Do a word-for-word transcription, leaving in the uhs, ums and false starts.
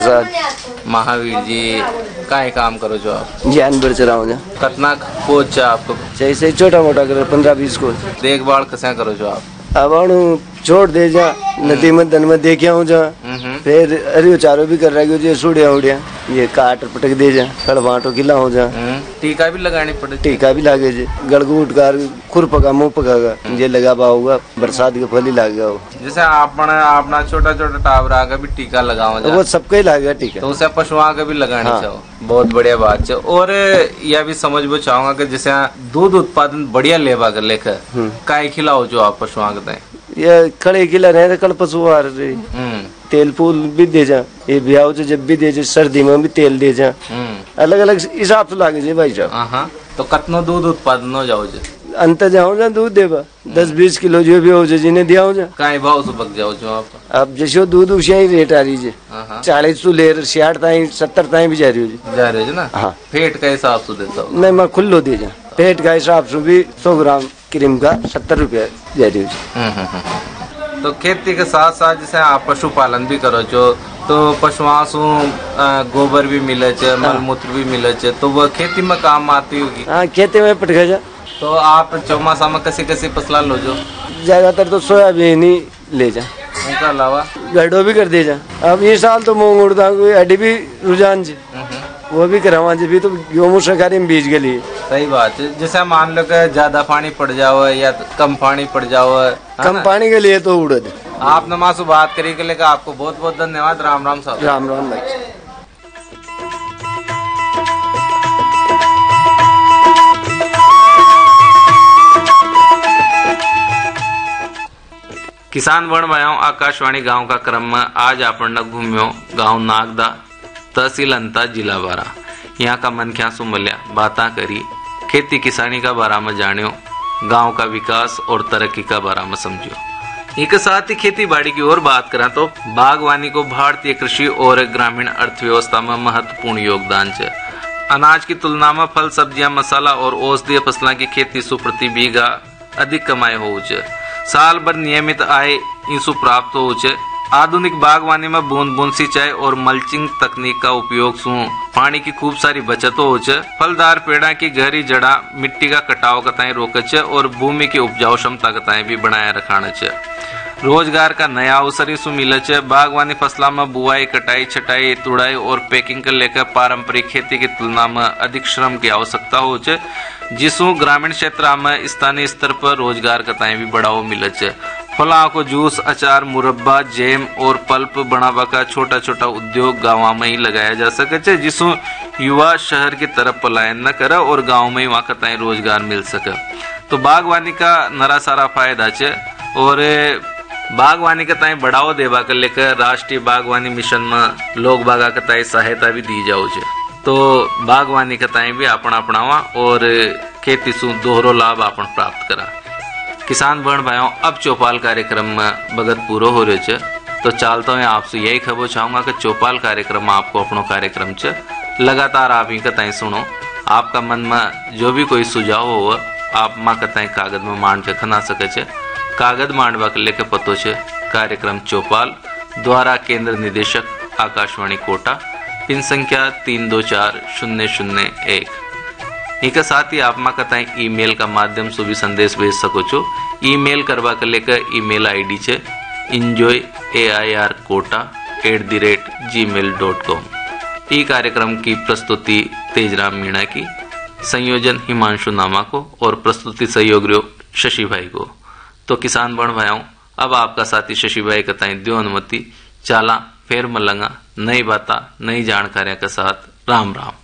महावीर जी काय काम करो जो आप जानवर चराओ जा कितना कोच आपको जैसे छोटा मोटा कर पंद्रह बीस को देखभाल कैसे करो जो आप अब छोड़ दे जा नदी में धन में देखे हूँ जा फिर अरे चारों भी कर रहा है सुड़िया उड़िया ये काट पटक दे जा कल बांटो खिला हो जा टीका भी लगानी पड़े टीका भी लागे जे गड़गू उठकार खुर पका मुंह पकागा ये लगा पाऊंगा बरसात के फल ही लागेगा वो जैसे आपने अपना छोटा छोटा टावरा का भी टीका लगाओ तो वो सबका ही लागेगा टीका तो उसे पशुओं का भी लगानी हाँ। चाहो बहुत बढ़िया बात है। और यह भी समझ वो चाहूंगा कि जैसे दूध उत्पादन बढ़िया लेवा कर लेकर काय खिलाओ जो आप पशुओं के ये खड़े खिला रहे कल पशु आ रहे तेल फूल भी दे जा ये ब्याह जब भी दे जा सर्दी में भी तेल दे जा अलग अलग हिसाब से लागे जे भाई साहब। तो कितना दूध उत्पादन हो जाओ जे अंत जाओ जा दूध देवा दस बीस किलो जो भी हो जाए जिन्हें दिया हो जा काय भाव से बक जाओ जो आप अब जैसे दूध उसे ही रेट आ रही है चालीस सौ ले साठ ताई सत्तर ताई भी जा रही हो जा रही है ना हाँ फेट का हिसाब से देता हूँ नहीं मैं खुल्लो दे जा पेट का हिसाब से भी सौ ग्राम क्रीम का सत्तर रुपया जा रही है। तो खेती के साथ साथ जैसे आप पशुपालन भी करो जो तो पशुओं से गोबर भी मिले चे मल मूत्र भी मिले चे तो वह खेती में काम आती होगी। हाँ खेती में पटका जा तो आप चौमासा में कैसी कैसी फसला लो जो ज्यादातर तो सोयाबीन ही ले जा उनका अलावा गड्ढो भी कर दे जा। अब ये साल तो मूंग उड़ता अड्डी भी रुझान जी वो भी करावा जी भी तो गेहूं सरकारी में बीज के लिए सही बात है। जैसे मान लो कि ज्यादा पानी पड़ जाओ या कम पानी पड़ जाओ कम पानी के लिए तो उड़द आपने माँ से बात करी के लिए आपको बहुत बहुत धन्यवाद। राम राम साहब। राम राम भाई। किसान वण भाइयों आकाशवाणी गांव का क्रम में आज अपन घूम्यो गांव नागदा तहसील अंता जिला बारा यहाँ का मनख्या सु मिल्या बाता करी खेती किसानी का बारा में जानियो गांव का विकास और तरक्की का बारा में समझियो। एक साथ ही खेती बाड़ी की ओर बात करें तो बागवानी को भारतीय कृषि और ग्रामीण अर्थव्यवस्था में महत्वपूर्ण योगदान है। अनाज की तुलना में फल सब्जियां मसाला और औषधीय फसलों की खेती सु प्रति बीघा अधिक कमाई हो साल भर नियमित आय इंसु प्राप्त हो। आधुनिक बागवानी में बूंद बूंद सिंचाई और मल्चिंग तकनीक का उपयोग सु पानी की खूब सारी बचत हो। फलदार पेड़ा की गहरी जड़ा मिट्टी का कटाव कताएं रोक और भूमि की उपजाऊ क्षमता कताएं भी बनाए रखाना च रोजगार का नया अवसर सु मिले च। बागवानी फसला में बुआई कटाई छटाई तुड़ाई और पैकिंग को लेकर पारंपरिक खेती की तुलना में अधिक श्रम की आवश्यकता हो जिसु ग्रामीण क्षेत्र में स्थानीय स्तर पर रोजगार कताएं भी बढ़ावा मिले च। फलों को जूस अचार मुरब्बा जैम और पल्प बनावा का छोटा छोटा उद्योग गाँव में ही लगाया जा सके जिसु युवा शहर की तरफ पलायन न करे और गाँव में ही वहाँ कताएं रोजगार मिल सके। तो बागवानी का नरा सारा फायदा च और बागवानी कताएं बढ़ावा देवा कर लेकर राष्ट्रीय बागवानी मिशन में लोग बागा कताएं सहायता भी दी जाओ छे। तो बागवानी कताएं भी अपन अपनावा और खेती सु दोहरो लाभ अपन प्राप्त करा। किसान बहन भाइयों अब चौपाल कार्यक्रम में भगत पूरा हो रहे चे तो चालता हूँ आपसे यही खबर चाहूंगा कि चौपाल कार्यक्रम में आपको अपनो कार्यक्रम च लगातार आप ही कताएं सुनो। आपका मन में जो भी कोई सुझाव हो आप माँ कताएं कागज में मांड के खना सके। कागज मांडवा के लेके पतो छे कार्यक्रम चौपाल द्वारा केंद्र निदेशक आकाशवाणी कोटा पिन संख्या तीन दो चार शून्य शून्य एक। एक साथ ही आप माँ कताएं ईमेल का माध्यम से भी संदेश भेज सको छो। ईमेल करवा के लेकर ईमेल आईडी छे enjoy A I R Kota at the rate ji mail dot com. ई कार्यक्रम की प्रस्तुति तेजराम मीणा की, संयोजन हिमांशु नामा को और प्रस्तुति सहयोगियों शशि भाई को। तो किसान बहन भाइयों अब आपका साथी शशि भाई कताएं द्यो अनुमति चाला फेर मलंगा नई बाता नई जानकारियों के साथ। राम राम।